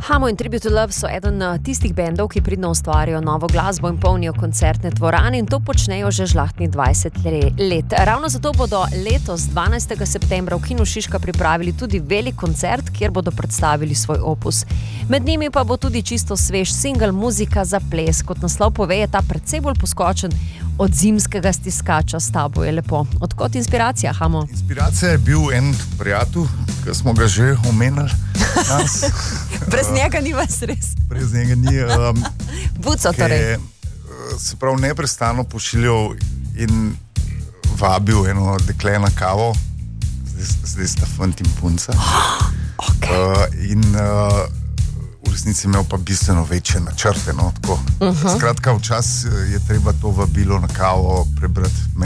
Hamo in Tribute to Love so eden tistih bendov, ki pridno ustvarjajo novo glasbo in polnijo koncertne dvorane in to počnejo že žlahtnih 20 let. Ravno zato bodo letos 12. septembra v Kinu Šiška pripravili tudi velik koncert, kjer bodo predstavili svoj opus. Med njimi pa bo tudi čisto svež singel Muzika za ples. Kot naslov pove, je ta precej bolj poskočen od zimskega stiskača S tabo je lepo. Odkot inspiracija, Hamo? Inspiracija je bil en prijatelj, ki smo ga že omenili. Brez njega ni vas res. Brez njega ni. Buco torej. Se pravi, neprestano pošiljal in vabil eno dekle na kavo. Zdaj sta fant in punca. In v resnici imel pa bistveno večje načrte. Skratka, včasih je treba to vabilo na kavo prebrati.